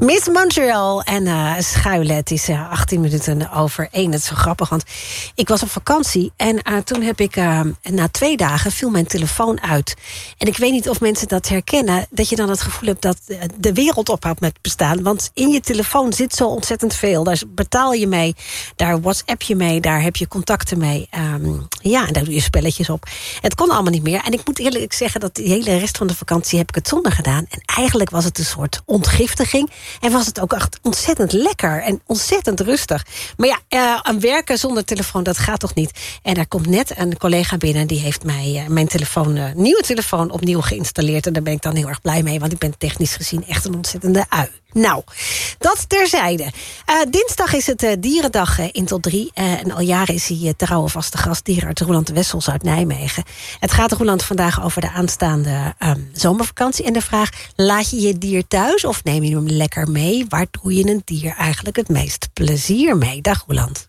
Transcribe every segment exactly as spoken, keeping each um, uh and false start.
Miss Montreal en uh, Schuilen. Het is uh, achttien minuten over één. Het is zo grappig, want ik was op vakantie. En uh, toen heb ik, uh, na twee dagen, viel mijn telefoon uit. En ik weet niet of mensen dat herkennen, dat je dan het gevoel hebt dat uh, de wereld ophoudt met bestaan. Want in je telefoon zit zo ontzettend veel. Daar betaal je mee, daar WhatsApp je mee, daar heb je contacten mee. Um, ja, en daar doe je spelletjes op. Het kon allemaal niet meer. En ik moet eerlijk zeggen dat de hele rest van de vakantie heb ik het zonder gedaan. En eigenlijk was het een soort ontgiftiging. En was het ook echt ontzettend lekker en ontzettend rustig. Maar ja, uh, aan werken zonder telefoon, dat gaat toch niet. En daar komt net een collega binnen, die heeft mij uh, mijn telefoon, uh, nieuwe telefoon opnieuw geïnstalleerd. En daar ben ik dan heel erg blij mee, want ik ben technisch gezien echt een ontzettende ui. Nou, dat terzijde. Uh, dinsdag is het uh, Dierendag uh, in tot drie. Uh, en al jaren is hij uh, trouwe vaste gast, dierenarts Roeland de Wessels uit Nijmegen. Het gaat Roeland vandaag over de aanstaande uh, zomervakantie. En de vraag, laat je je dier thuis of neem je hem lekker mee? Waar doe je een dier eigenlijk het meest plezier mee? Dag Roeland.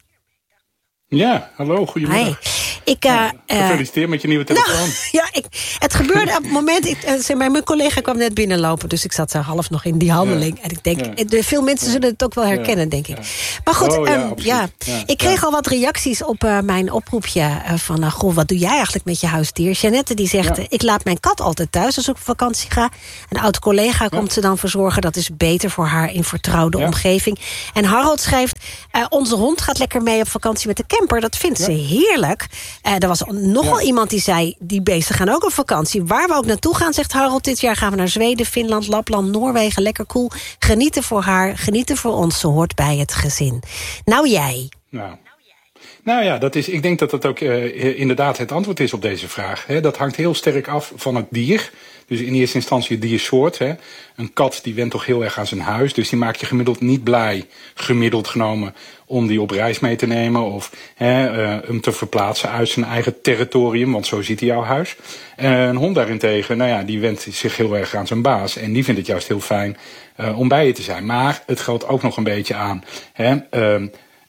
Ja, hallo, goedemiddag. Hi. Ik, uh, ja, gefeliciteerd uh, met je nieuwe telefoon. Nou, ja, ik, het gebeurde op het moment... Ik, uh, zeg maar, mijn collega kwam net binnenlopen, dus ik zat zo half nog in die handeling. Ja. En ik denk, ja. de, veel mensen zullen het ook wel herkennen, ja. denk ik. Ja. Maar goed, oh, ja, um, ja. Ja. ik kreeg ja. al wat reacties op uh, mijn oproepje uh, van... Uh, goh, wat doe jij eigenlijk met je huisdier? Jeannette die zegt, ja. uh, ik laat mijn kat altijd thuis als ik op vakantie ga. Een oud collega ja. komt ze dan verzorgen. Dat is beter voor haar in vertrouwde ja. omgeving. En Harold schrijft, uh, onze hond gaat lekker mee op vakantie met de camper. Dat vindt ja. ze heerlijk. Uh, er was nogal ja. iemand die zei, die beesten gaan ook op vakantie. Waar we ook naartoe gaan, zegt Harold. Dit jaar gaan we naar Zweden, Finland, Lapland, Noorwegen. Lekker cool. Genieten voor haar, genieten voor ons. Ze hoort bij het gezin. Nou jij. Nou. Nou ja, dat is, ik denk dat dat ook uh, inderdaad het antwoord is op deze vraag. Hè. Dat hangt heel sterk af van het dier. Dus in eerste instantie het diersoort. Hè. Een kat die went toch heel erg aan zijn huis. Dus die maakt je gemiddeld niet blij, gemiddeld genomen, om die op reis mee te nemen. Of hè, uh, hem te verplaatsen uit zijn eigen territorium. Want zo ziet hij jouw huis. Uh, een hond daarentegen, nou ja, die wendt zich heel erg aan zijn baas. En die vindt het juist heel fijn uh, om bij je te zijn. Maar het geldt ook nog een beetje aan... Hè, uh,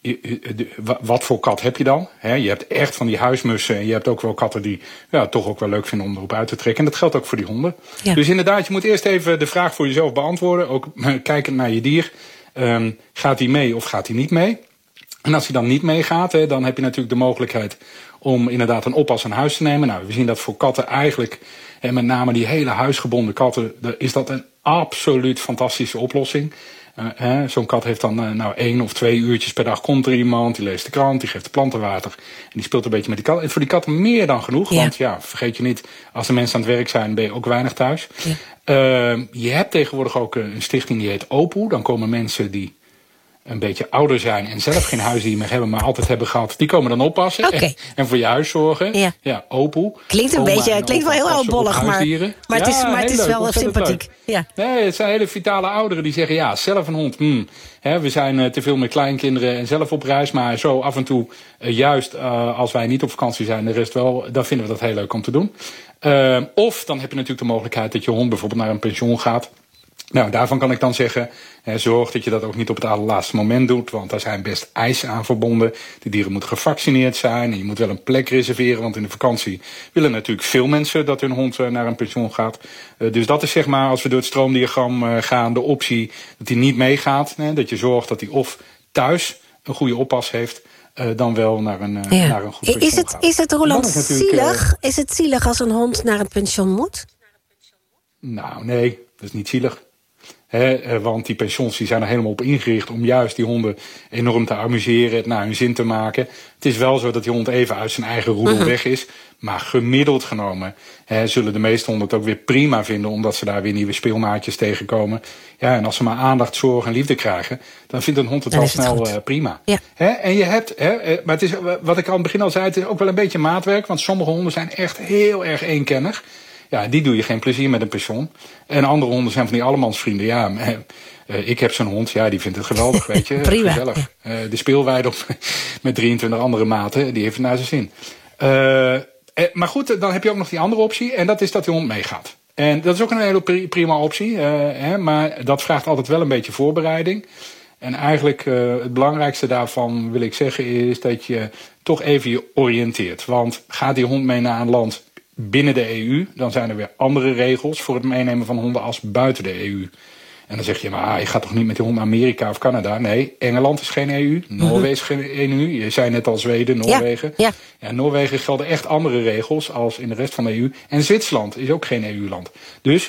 wat voor kat heb je dan? Je hebt echt van die huismussen. En je hebt ook wel katten die ja, toch ook wel leuk vinden om erop uit te trekken. En dat geldt ook voor die honden. Ja. Dus inderdaad, je moet eerst even de vraag voor jezelf beantwoorden. Ook kijkend naar je dier. Um, gaat hij mee of gaat hij niet mee? En als hij dan niet meegaat, hè, dan heb je natuurlijk de mogelijkheid om inderdaad een oppas aan huis te nemen. Nou, we zien dat voor katten eigenlijk, en met name die hele huisgebonden katten, is dat een absoluut fantastische oplossing. Uh, Zo'n kat heeft dan uh, nou één of twee uurtjes per dag komt er iemand, die leest de krant, die geeft de planten water en die speelt een beetje met die kat. En voor die katten meer dan genoeg, ja. want ja, vergeet je niet, als de mensen aan het werk zijn, ben je ook weinig thuis. Ja. Uh, je hebt tegenwoordig ook een stichting die heet Opoe. Dan komen mensen die een beetje ouder zijn en zelf geen huisdier meer hebben, maar altijd hebben gehad, die komen dan oppassen okay. en, en voor je huis zorgen. Ja, ja Opoe. Klinkt een Oma beetje, klinkt wel heel oudbollig, maar, maar het is, ja, maar het is leuk, wel sympathiek. Ja. Nee, het zijn hele vitale ouderen die zeggen, ja, zelf een hond, hmm, hè, we zijn uh, te veel met kleinkinderen en zelf op reis, maar zo af en toe, uh, juist uh, als wij niet op vakantie zijn, de rest wel, dan vinden we dat heel leuk om te doen. Uh, of dan heb je natuurlijk de mogelijkheid dat je hond bijvoorbeeld naar een pension gaat. Nou, daarvan kan ik dan zeggen, hè, zorg dat je dat ook niet op het allerlaatste moment doet, want daar zijn best eisen aan verbonden. De dieren moeten gevaccineerd zijn en je moet wel een plek reserveren, want in de vakantie willen natuurlijk veel mensen dat hun hond uh, naar een pension gaat. Uh, dus dat is zeg maar, als we door het stroomdiagram uh, gaan, de optie dat hij niet meegaat. Hè, dat je zorgt dat hij of thuis een goede oppas heeft, uh, dan wel naar een, uh, ja. naar een goed pension is het, gaat. Is het, Roland, zielig? Uh, is het zielig als een hond naar een pension moet? Nou, nee, dat is niet zielig. He, want die pensions die zijn er helemaal op ingericht om juist die honden enorm te amuseren, het naar hun zin te maken. Het is wel zo dat die hond even uit zijn eigen roedel uh-huh. weg is. Maar gemiddeld genomen he, zullen de meeste honden het ook weer prima vinden, omdat ze daar weer nieuwe speelmaatjes tegenkomen. Ja, en als ze maar aandacht, zorg en liefde krijgen, dan vindt een hond het dan wel snel het uh, prima. Ja. He, en je hebt, he, maar het is, wat ik aan het begin al zei, het is ook wel een beetje maatwerk, want sommige honden zijn echt heel erg eenkennig. Ja, die doe je geen plezier met een pension. En andere honden zijn van die allemansvrienden. Ja, uh, ik heb zo'n hond, ja, die vindt het geweldig, weet je. Prima. Gezellig. Uh, de speelweide op, met drieëntwintig andere maten, die heeft het naar zijn zin. Uh, eh, maar goed, dan heb je ook nog die andere optie. En dat is dat die hond meegaat. En dat is ook een hele prima optie. Uh, hè, maar dat vraagt altijd wel een beetje voorbereiding. En eigenlijk uh, het belangrijkste daarvan, wil ik zeggen, is dat je toch even je oriënteert. Want gaat die hond mee naar een land binnen de E U, dan zijn er weer andere regels voor het meenemen van honden als buiten de E U. En dan zeg je, maar je gaat toch niet met die hond naar Amerika of Canada? Nee, Engeland is geen E U, Noorwegen is geen E U. Je zei net al Zweden, Noorwegen. Ja, ja. Ja, Noorwegen gelden echt andere regels als in de rest van de E U. En Zwitserland is ook geen E U-land. Dus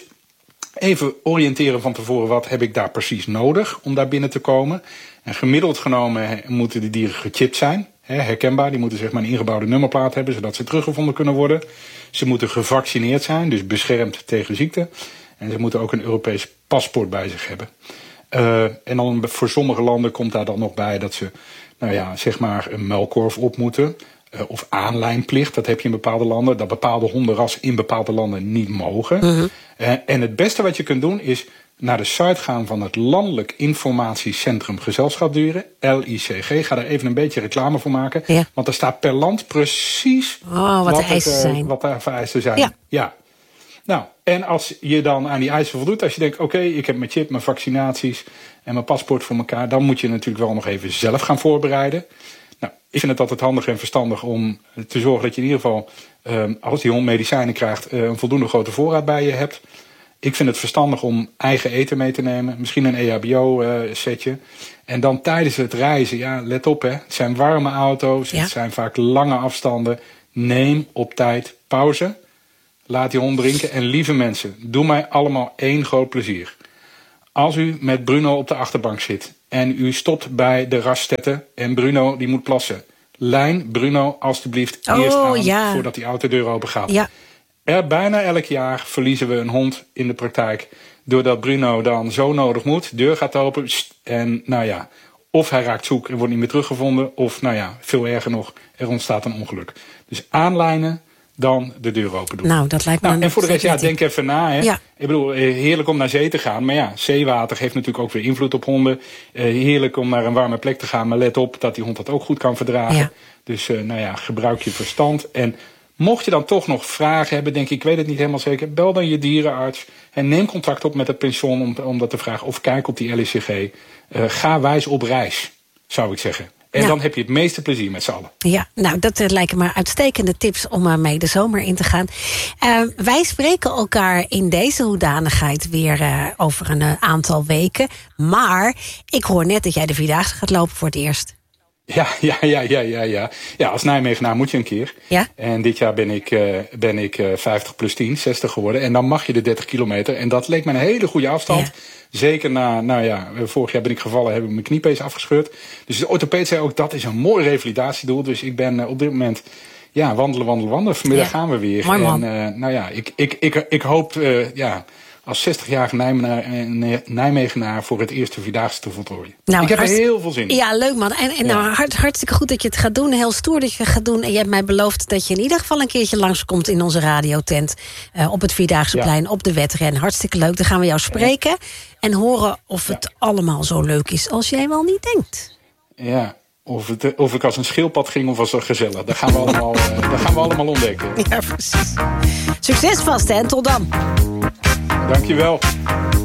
even oriënteren van tevoren, wat heb ik daar precies nodig om daar binnen te komen? En gemiddeld genomen moeten de dieren gechipt zijn. Herkenbaar, die moeten zeg maar een ingebouwde nummerplaat hebben, zodat ze teruggevonden kunnen worden. Ze moeten gevaccineerd zijn, dus beschermd tegen ziekte. En ze moeten ook een Europees paspoort bij zich hebben. Uh, en dan voor sommige landen komt daar dan nog bij dat ze, nou ja, zeg maar een muilkorf op moeten. Uh, of aanlijnplicht, dat heb je in bepaalde landen. Dat bepaalde hondenras in bepaalde landen niet mogen. Uh-huh. Uh, en het beste wat je kunt doen is naar de site gaan van het Landelijk Informatiecentrum Gezelschapsdieren, L I C G. Ga daar even een beetje reclame voor maken. Ja. Want er staat per land precies oh, wat, wat, de eisen het, uh, zijn. wat de vereisten zijn. Ja. ja. Nou, en als je dan aan die eisen voldoet, als je denkt, oké, okay, ik heb mijn chip, mijn vaccinaties en mijn paspoort voor elkaar, dan moet je natuurlijk wel nog even zelf gaan voorbereiden. Nou, ik vind het altijd handig en verstandig om te zorgen dat je in ieder geval, um, als die hond medicijnen krijgt, uh, een voldoende grote voorraad bij je hebt. Ik vind het verstandig om eigen eten mee te nemen. Misschien een E H B O-setje. Uh, en dan tijdens het reizen, ja, let op hè. Het zijn warme auto's, ja. Het zijn vaak lange afstanden. Neem op tijd pauze. Laat die hond drinken. En lieve mensen, doe mij allemaal één groot plezier. Als u met Bruno op de achterbank zit en u stopt bij de raststetten en Bruno die moet plassen. Lijn Bruno alstublieft oh, eerst aan ja. voordat die autodeur open gaat. Ja. Er bijna elk jaar verliezen we een hond in de praktijk. Doordat Bruno dan zo nodig moet. Deur gaat open. En nou ja, of hij raakt zoek en wordt niet meer teruggevonden. Of nou ja, veel erger nog, er ontstaat een ongeluk. Dus aanlijnen, dan de deur open doen. Nou, dat lijkt me nou, en voor de rest, ja, denk ik. even na. Hè. Ja. Ik bedoel, heerlijk om naar zee te gaan. Maar ja, zeewater heeft natuurlijk ook weer invloed op honden. Heerlijk om naar een warme plek te gaan. Maar let op dat die hond dat ook goed kan verdragen. Ja. Dus uh, nou ja, gebruik je verstand. En mocht je dan toch nog vragen hebben, denk ik, ik weet het niet helemaal zeker, bel dan je dierenarts en neem contact op met het pension om, om dat te vragen. Of kijk op die L I C G. Uh, ga wijs op reis, zou ik zeggen. En ja. Dan heb je het meeste plezier met z'n allen. Ja, nou, dat uh, lijken me uitstekende tips om uh, mee de zomer in te gaan. Uh, wij spreken elkaar in deze hoedanigheid weer uh, over een uh, aantal weken. Maar ik hoor net dat jij de Vierdaagse gaat lopen voor het eerst. Ja, ja, ja, ja, ja, ja. Ja, als Nijmegenaar moet je een keer. Ja? En dit jaar ben ik, uh, ben ik uh, vijftig plus tien, zestig geworden. En dan mag je de dertig kilometer. En dat leek me een hele goede afstand. Ja. Zeker na, nou ja, vorig jaar ben ik gevallen, heb ik mijn kniepees afgescheurd. Dus de orthopeed zei ook, dat is een mooi revalidatiedoel. Dus ik ben uh, op dit moment, ja, wandelen, wandelen, wandelen. Vanmiddag ja. gaan we weer. Mooi man. En uh, nou ja, ik, ik, ik, ik hoop, uh, ja, als zestigjarige Nijmegenaar, Nijmegenaar voor het eerste Vierdaagse te voltooien. Nou, ik heb er heel veel zin in. Ja, leuk man. En, en ja. nou, hart, hartstikke goed dat je het gaat doen. Heel stoer dat je het gaat doen. En je hebt mij beloofd dat je in ieder geval een keertje langskomt in onze radiotent. Uh, op het Vierdaagse-plein, ja. op de wedren. Hartstikke leuk. Dan gaan we jou spreken. Ja. En horen of het ja. allemaal zo leuk is als jij wel niet denkt. Ja. Of, het, of ik als een schildpad ging of als een gezellig. Dat gaan we allemaal, uh, dat gaan we allemaal ontdekken. Ja, precies. Succes vast hè, en tot dan. Dankjewel.